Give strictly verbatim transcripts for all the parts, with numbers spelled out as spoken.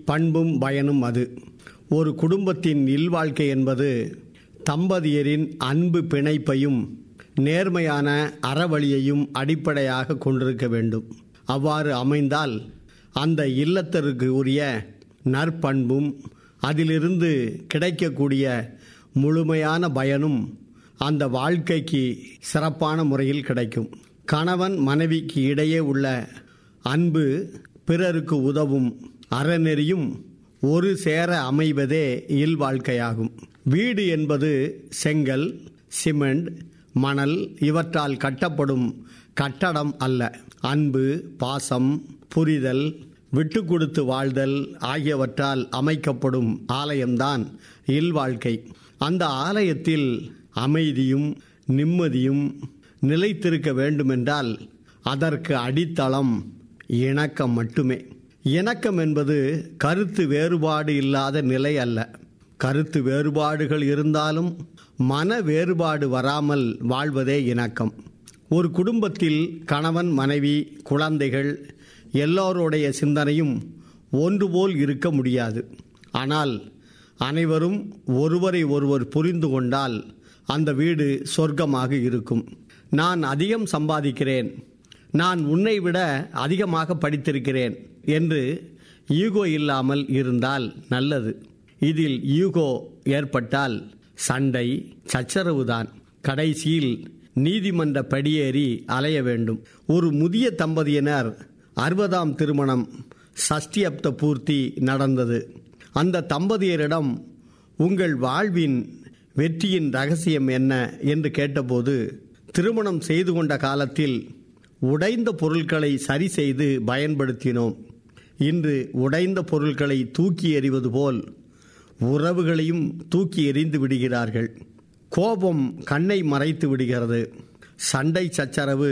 பண்பும் பயனும் அது. ஒரு குடும்பத்தின் இல்வாழ்க்கை என்பது தம்பதியரின் அன்பு பிணைப்பையும் நேர்மையான அறவழியையும் அடிப்படையாக கொண்டிருக்க வேண்டும். அவ்வாறு அமைந்தால் அந்த இல்லத்தருக்கு உரிய நற்பண்பும் அதிலிருந்து கிடைக்கக்கூடிய முழுமையான பயனும் அந்த வாழ்க்கைக்கு சிறப்பான முறையில் கிடைக்கும். கணவன் மனைவிக்கு இடையே உள்ள அன்பு, பிறருக்கு உதவும் அறநெறியும் ஒரு சேர அமைவதே இல்வாழ்க்கையாகும். வீடு என்பது செங்கல், சிமெண்ட், மணல் இவற்றால் கட்டப்படும் கட்டடம் அல்ல. அன்பு, பாசம், புரிதல், விட்டு கொடுத்து வாழ்தல் ஆகியவற்றால் அமைக்கப்படும் ஆலயம்தான் இல்வாழ்க்கை. அந்த ஆலயத்தில் அமைதியும் நிம்மதியும் நிலைத்திருக்க வேண்டுமென்றால் அதற்கு அடித்தளம் இணக்கம் மட்டுமே. இணக்கம் என்பது கருத்து வேறுபாடு இல்லாத நிலை அல்ல. கருத்து வேறுபாடுகள் இருந்தாலும் மன வேறுபாடு வராமல் வாழ்வதே இணக்கம். ஒரு குடும்பத்தில் கணவன், மனைவி, குழந்தைகள் எல்லோருடைய சிந்தனையும் ஒன்றுபோல் இருக்க முடியாது. ஆனால் அனைவரும் ஒருவரை ஒருவர் புரிந்து கொண்டால் அந்த வீடு சொர்க்கமாக இருக்கும். நான் அதிகம் சம்பாதிக்கிறேன், நான் உன்னை விட அதிகமாக படித்திருக்கிறேன் என்று ஈகோ இல்லாமல் இருந்தால் நல்லது. இதில் ஈகோ ஏற்பட்டால் சண்டை, சச்சரவுதான். கடைசியில் நீதிமன்ற படியேறி அலைய வேண்டும். ஒரு முதிய தம்பதியினர் அறுபதாம் திருமணம் சஷ்டியப்த பூர்த்தி நடந்தது. அந்த தம்பதியரிடம் உங்கள் வாழ்வின் வெற்றியின் ரகசியம் என்ன என்று கேட்டபோது, திருமணம் செய்து கொண்ட காலத்தில் உடைந்த பொருட்களை சரி செய்து பயன்படுத்தினோம். இன்று உடைந்த பொருட்களை தூக்கி எறிவது போல் உறவுகளையும் தூக்கி எறிந்து விடுகிறார்கள். கோபம் கண்ணை மறைத்து விடுகிறது. சண்டை சச்சரவு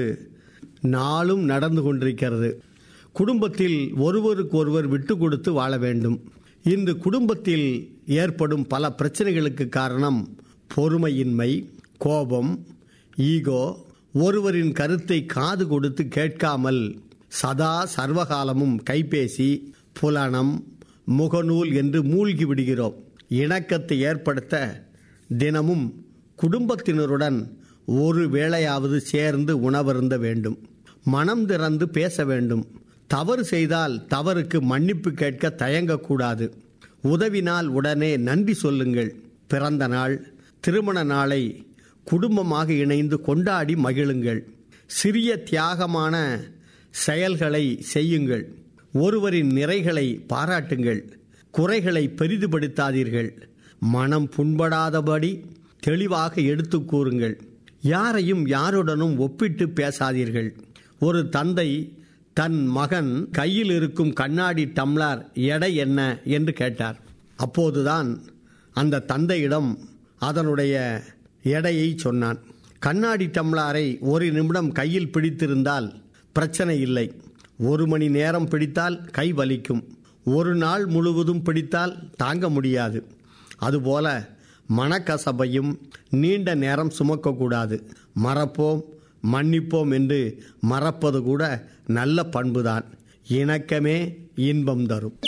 நாளும் நடந்து கொண்டிருக்கிறது. குடும்பத்தில் ஒருவருக்கொருவர் விட்டு கொடுத்து வாழ வேண்டும். இன்று குடும்பத்தில் ஏற்படும் பல பிரச்சனைகளுக்கு காரணம் பொறுமையின்மை, கோபம், ஈகோ, ஒருவரின் கருத்தை காது கொடுத்து கேட்காமல் சதா சர்வகாலமும் கைபேசி, புலனம், முகநூல் என்று மூழ்கி விடுகிறோம். இணக்கத்தை ஏற்படுத்த தினமும் குடும்பத்தினருடன் ஒரு வேளையாவது சேர்ந்து உணவருந்த வேண்டும். மனம் திறந்து பேச வேண்டும். தவறு செய்தால் தவறுக்கு மன்னிப்பு கேட்க தயங்கக்கூடாது. உதவினால் உடனே நன்றி சொல்லுங்கள். பிறந்த நாள், திருமண நாளை குடும்பமாக இணைந்து கொண்டாடி மகிழுங்கள். சிறிய தியாகமான செயல்களை செய்யுங்கள். ஒருவரின் நிறைகளை பாராட்டுங்கள். குறைகளை பெரிதுபடுத்தாதீர்கள். மனம் புண்படாதபடி தெளிவாக எடுத்து கூறுங்கள். யாரையும் யாருடனும் ஒப்பிட்டு பேசாதீர்கள். ஒரு தந்தை தன் மகன் கையில் இருக்கும் கண்ணாடி டம்ளர் எடை என்ன என்று கேட்டார். அப்போதுதான் அந்த தந்தையிடம் அதனுடைய எடையை சொன்னான். கண்ணாடி டம்ளரை ஒரு நிமிடம் கையில் பிடித்திருந்தால் பிரச்சனை இல்லை. ஒரு மணி நேரம் பிடித்தால் கை வலிக்கும். ஒரு நாள் முழுவதும் பிடித்தால் தாங்க முடியாது. அதுபோல மனக்கசபையும் நீண்ட நேரம் சுமக்கக்கூடாது. மறப்போம், மன்னிப்போம் என்று மறப்பது கூட நல்ல பண்புதான். இணக்கமே இன்பம் தரும்.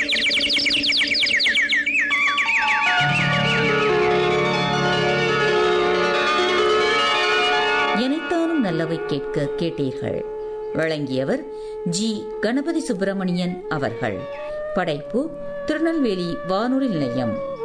இணைத்தானும் நல்லவை கேட்க கேட்டீர்கள். வழங்கியவர் ஜி கணபதி சுப்பிரமணியன் அவர்கள். படைப்பு திருநெல்வேலி வானொலி நிலையம்.